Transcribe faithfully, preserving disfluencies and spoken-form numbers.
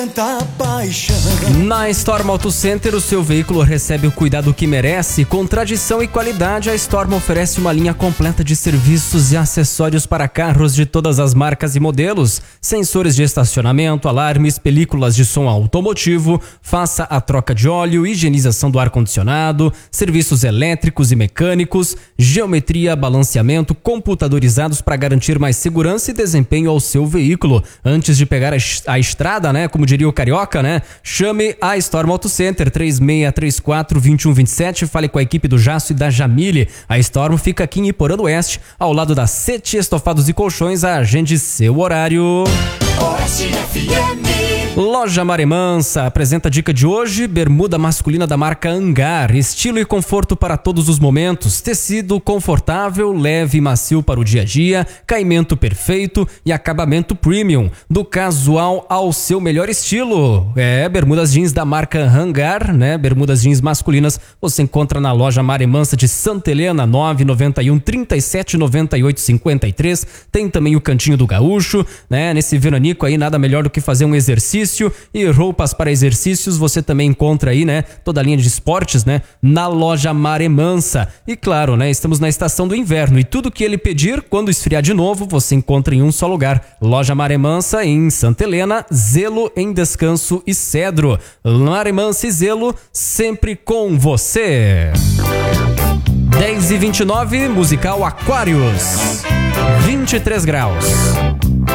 Na Storm Auto Center, o seu veículo recebe o cuidado que merece. Com tradição e qualidade, a Storm oferece uma linha completa de serviços e acessórios para carros de todas as marcas e modelos. Sensores de estacionamento, alarmes, películas de som automotivo, faça a troca de óleo, higienização do ar-condicionado, serviços elétricos e mecânicos, geometria, balanceamento, computadorizados para garantir mais segurança e desempenho ao seu veículo. Antes de pegar a estrada, né, como diria o carioca, né? Chame a Storm Auto Center três seis três quatro, dois um dois sete. Fale com a equipe do Jasso e da Jamile. A Storm fica aqui em Iporã do Oeste, ao lado da Sete Estofados e Colchões. Agende seu horário. Oeste F M. Loja Maremansa apresenta a dica de hoje: bermuda masculina da marca Hangar, estilo e conforto para todos os momentos, tecido confortável, leve e macio para o dia a dia, caimento perfeito e acabamento premium, do casual ao seu melhor estilo. É, bermudas jeans da marca Hangar, né? Bermudas jeans masculinas você encontra na loja Maremansa de Santa Helena, nove nove um, três sete nove oito cinco três. Tem também o Cantinho do Gaúcho, né? Nesse veranico aí, nada melhor do que fazer um exercício. E roupas para exercícios você também encontra aí, né? Toda a linha de esportes, né? Na loja Maremansa. E claro, né? Estamos na estação do inverno e tudo que ele pedir, quando esfriar de novo, você encontra em um só lugar. Loja Maremansa em Santa Helena, Zelo em Descanso e Cedro. Maremansa e Zelo sempre com você. dez e vinte e nove, musical Aquários. vinte e três graus.